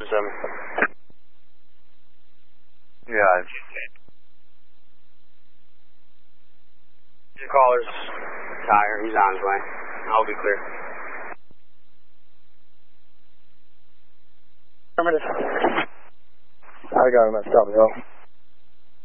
Yeah. Your caller's tire. He's on his way. I'll be clear. I got him at Stop Hill.